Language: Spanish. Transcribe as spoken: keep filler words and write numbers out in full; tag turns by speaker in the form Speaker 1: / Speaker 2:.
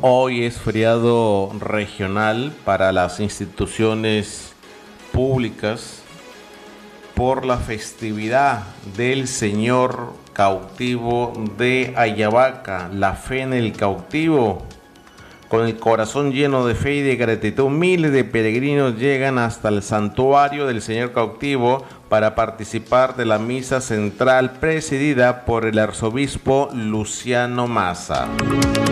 Speaker 1: Hoy es feriado regional para las instituciones públicas por la festividad del Señor cautivo de Ayabaca, la fe en el cautivo. Con el corazón lleno de fe y de gratitud, miles de peregrinos llegan hasta el santuario del Señor cautivo para participar de la misa central presidida por el arzobispo Luciano Massa.